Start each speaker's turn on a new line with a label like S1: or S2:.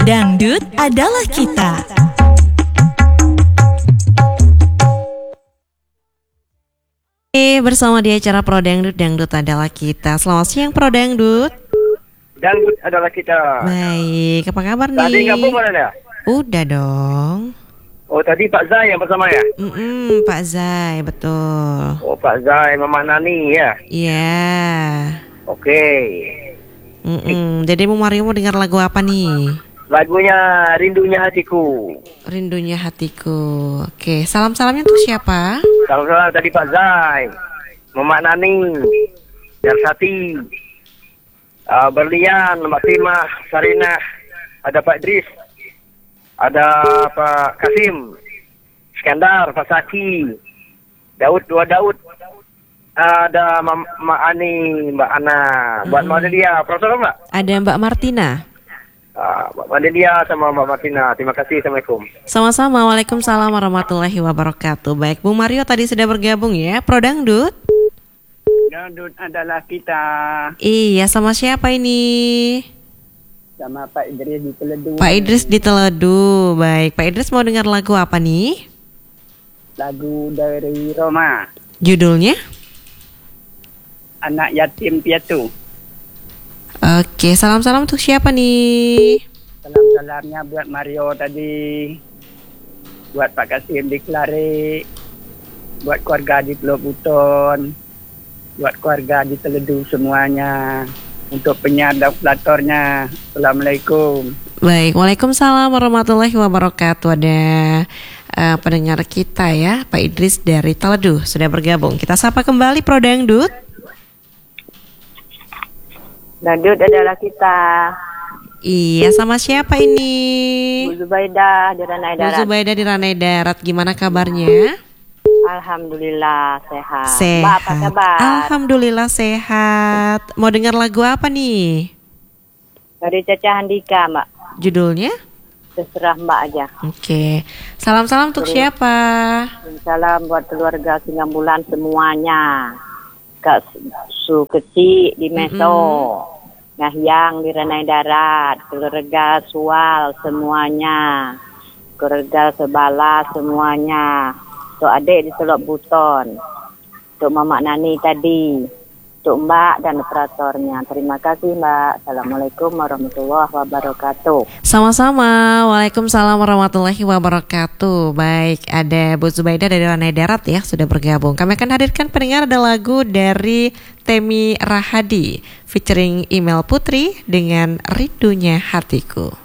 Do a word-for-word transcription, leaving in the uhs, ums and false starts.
S1: Dangdut adalah kita. Eh, bersama di acara Pro Dangdut, Dangdut adalah kita. Selamat siang Pro Dangdut.
S2: Dangdut adalah kita.
S1: Baik, apa kabar nih?
S2: Tadi gabung mana ya?
S1: Udah dong.
S2: Oh, tadi Pak Zai yang bersama ya?
S1: Mm-mm, Pak Zai, betul.
S2: Oh, Pak Zai, Mama Nani ya?
S1: Iya.
S2: Oke.
S1: Mm-mm. Jadi Bu Mario mau dengar lagu apa nih?
S2: Lagunya Rindunya Hatiku.
S1: Rindunya Hatiku. Oke, salam-salamnya untuk siapa?
S2: Salam-salam tadi Pak Zai, Mama Nani, Darsati, uh, Berlian, Mbak Timah, Sarina, ada Pak Idris, ada Pak Kasim, Iskandar, Pak Saki, Daud, dua Daud, ada Mak Ma Ani, Mbak Ana, buat
S1: Hmm.
S2: Mbak dia, Profesor Mbak?
S1: Ada Mbak Martina.
S2: Uh, Mbak dia sama Mbak Martina, terima kasih, Assalamualaikum.
S1: Sama-sama, Waalaikumsalam warahmatullahi wabarakatuh. Baik, Bung Mario tadi sudah bergabung ya, Pro Dangdut.
S3: Dangdut adalah kita.
S1: Iya, sama siapa ini?
S3: Sama Pak Idris di Teledu.
S1: Pak Idris di Teledu. Baik, Pak Idris mau dengar lagu apa nih?
S3: Lagu dari Roma,
S1: Judulnya?
S3: Anak Yatim Piatu.
S1: Oke, salam-salam untuk siapa nih?
S3: Salam-salamnya buat Mario tadi, buat Pak Kasim di Kelari, buat keluarga di Pulau Buton, buat keluarga di Teledu semuanya. Untuk penyiar dan operatornya, Assalamualaikum.
S1: Baik, Waalaikumsalam warahmatullahi wabarakatuh. Ada uh, pendengar kita ya, Pak Idris dari Teledu sudah bergabung. Kita sapa kembali Pro Dangdut.
S4: Dangdut adalah kita.
S1: Iya, sama siapa ini?
S4: Bu Zubaidah di Ranai
S1: Bu
S4: Darat.
S1: Zubaidah di Ranai Darat. Gimana kabarnya?
S4: Alhamdulillah sehat.
S1: Sehat.
S4: Mbak, apa kabar?
S1: Alhamdulillah sehat. Mau dengar lagu apa nih?
S4: Dari Caca Handika, Mbak.
S1: Judulnya?
S4: Terserah Mbak aja.
S1: Oke. Salam-salam untuk siapa?
S4: Salam buat keluarga Singambulan semuanya. Kak Su Kecil di Meso. Ngahyang di Ranai Darat. Keluarga Sual semuanya. Keluarga Sebala semuanya. Untuk adik di Teluk Buton, untuk Mama Nani tadi, untuk Mbak dan operatornya. Terima kasih Mbak. Assalamualaikum warahmatullahi wabarakatuh.
S1: Sama-sama. Waalaikumsalam warahmatullahi wabarakatuh. Baik, ada Bu Zubaidah dari Ranai Darat ya, sudah bergabung. Kami akan hadirkan pendengar ada lagu dari Temi Rahadi featuring Email Putri dengan Rindunya Hatiku.